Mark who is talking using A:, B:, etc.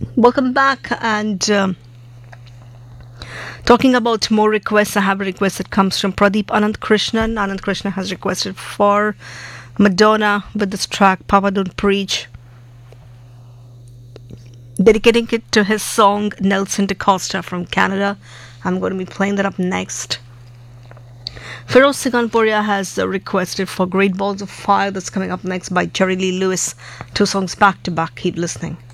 A: Welcome back. And talking about more requests, I have a request that comes from Pradeep Anand Krishnan. Anand Krishna has requested for Madonna with this track, Papa Don't Preach, dedicating it to his song Nelson DaCosta from Canada. I'm going to be playing that up next. Feroz Sikanpuria has requested for Great Balls of Fire, that's coming up next by Jerry Lee Lewis. Two songs back to back. Keep listening.